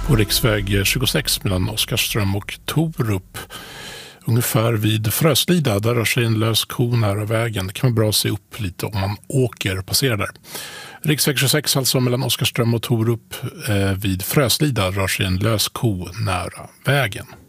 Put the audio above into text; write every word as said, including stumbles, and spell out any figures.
På riksväg tjugosex mellan Oskarström och Torup. Ungefär vid Fröslida, där rör sig en lös ko nära vägen. Det kan vara bra att se upp lite om man åker och passerar där. Riksväg tjugosex alltså mellan Oskarström och Torup eh, vid Fröslida rör sig en lös ko nära vägen.